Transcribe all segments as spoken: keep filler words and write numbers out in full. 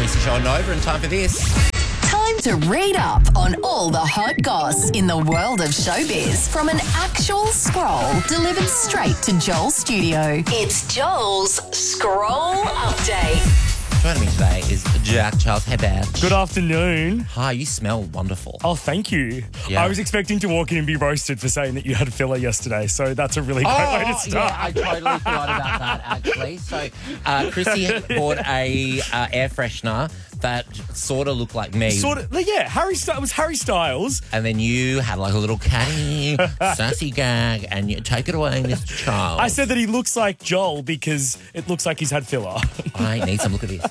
Creasy Show on Nova, and time for this. Time to read up on all the hot goss in the world of showbiz from an actual scroll delivered straight to Joel's studio. It's Joel's Scroll Update. Joining me today is Jack Charles. Hey, Bad. Good afternoon. Hi, you smell wonderful. Oh, thank you. Yeah. I was expecting to walk in and be roasted for saying that you had a filler yesterday, so that's a really great oh, way to start. Yeah, I totally forgot about that, actually. So, uh, Chrissy bought a uh, air freshener that sort of looked like me. Sort of, yeah, Harry Styles, it was Harry Styles. And then you had like a little catty, sassy gag, and you take it away, Mister Charles. I said that he looks like Joel because it looks like he's had filler. I need some. Look at this.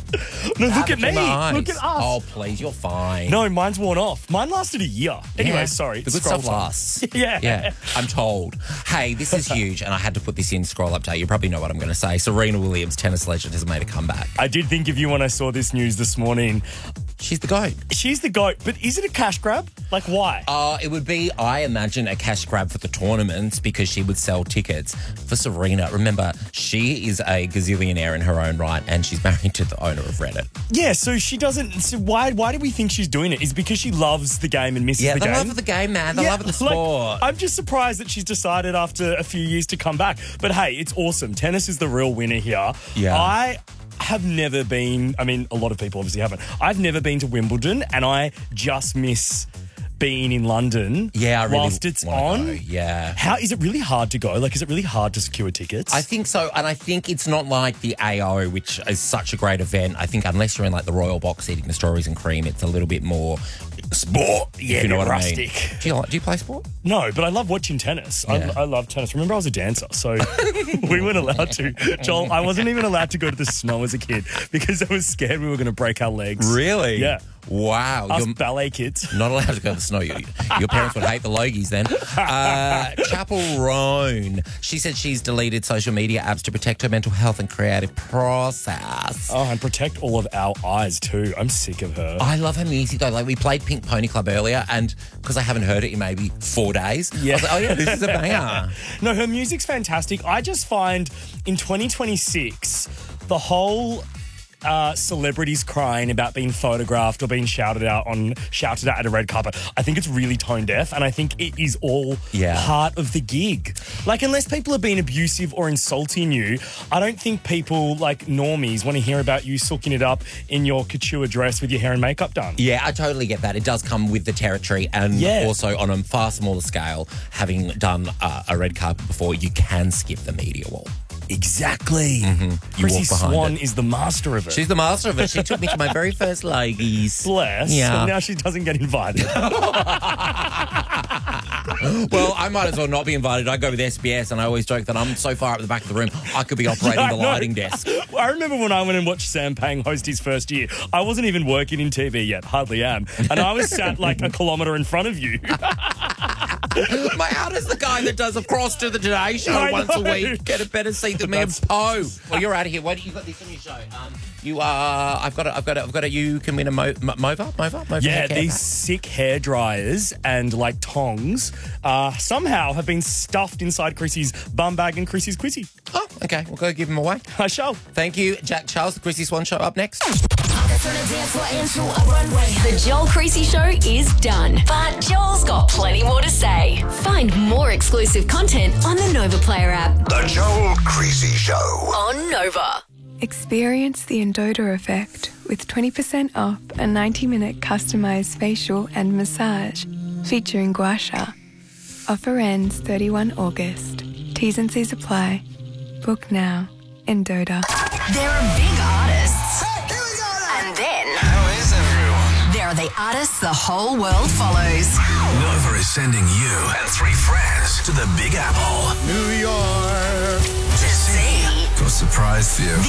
No, look at me. Eyes. Look at us. Oh, please, you're fine. No, mine's worn off. Mine lasted a year. Anyway, Yeah. sorry. The good Scroll stuff time. lasts. Yeah. Yeah, I'm told. Hey, this is huge, and I had to put this in Scroll Update. You probably know what I'm going to say. Serena Williams, tennis legend, has made a comeback. I did think of you when I saw this news this morning. She's the GOAT. She's the GOAT, but is it a cash grab? Like, why? Uh, it would be, I imagine, a cash grab for the tournaments because she would sell tickets. For Serena, remember, she is a gazillionaire in her own right, and she's married to the owner of Reddit. Yeah, so she doesn't. So why? Why do we think she's doing it? Is it because she loves the game and misses Yeah, the the game? love of the game, man. The Yeah, love of the like, sport. I'm just surprised that she's decided after a few years to come back. But hey, it's awesome. Tennis is the real winner here. Yeah. I have never been. I mean, a lot of people obviously haven't. I've never been to Wimbledon, and I just miss being in London. Yeah, I really whilst it's wanna on. go, yeah. How is it really hard to go? Like, is it really hard to secure tickets? I think so, and I think it's not like the A O, which is such a great event. I think unless you're in like the Royal Box eating the strawberries and cream, it's a little bit more sport. Yeah, if you know what rustic. I mean. Do you like, do you play sport? No, but I love watching tennis. Yeah. I, I love tennis. Remember, I was a dancer, so we weren't allowed to. Joel, I wasn't even allowed to go to the snow as a kid because I was scared we were going to break our legs. Really? Yeah. Wow. Us You're ballet kids. not allowed to go to the snow. Your, your parents would hate the Logies then. Uh, Chapel Roan. She said she's deleted social media apps to protect her mental health and creative process. Oh, and protect all of our eyes too. I'm sick of her. I love her music though. Like we played Pink Pony Club earlier, and because I haven't heard it in maybe four days, Yeah. I was like, oh yeah, this is a banger. No, her music's fantastic. I just find in twenty twenty-six, the whole uh, celebrities crying about being photographed or being shouted out on shouted at at a red carpet, I think it's really tone deaf, and I think it is all Yeah. part of the gig. Like, unless people are being abusive or insulting you, I don't think people like normies want to hear about you sooking it up in your couture dress with your hair and makeup done. Yeah, I totally get that. It does come with the territory, and Yeah. also on a far smaller scale, having done uh, a red carpet before, you can skip the media wall. Exactly. Mm-hmm. You Chrissy walk behind Swan it. is the master of it. She's the master of it. She took me to my very first ladies. Bless. Yeah. And now she doesn't get invited. Well, I might as well not be invited. I go with S B S, and I always joke that I'm so far up the back of the room, I could be operating I the know. lighting desk. I remember when I went and watched Sam Pang host his first year. I wasn't even working in T V yet, hardly am. And I was sat like a kilometre in front of you. My out is the guy that does a cross to the Today Show I once know. a week. Get a better seat than me and Poe. Well, you're out of here. Why do you got this on your show? Um, you are. I've got. A, I've got. A, I've got a. You can win a mo, mo, Mova. Mova. Mova. Yeah, hair care these pack. sick hair dryers and like tongs uh, somehow have been stuffed inside Chrissy's bum bag and Chrissy's quizzy. Oh, okay. We'll go give them away. I shall. Thank you, Jack Charles. The Chrissy Swan Show up next. The Joel Creasy Show is done, but Joel's got plenty more to say. Find more exclusive content on the Nova Player app. The Joel Creasy Show. On Nova. Experience the Endota effect with twenty percent off a ninety minute customized facial and massage featuring gua sha. Offer ends thirty-first of August. T's and C's apply. Book now. Endota. There are big artists. Hey, here we go now. And then How is everyone? there are the artists the whole world follows. Nova is sending you and three friends to the Big Apple. New York. To see For a surprise view.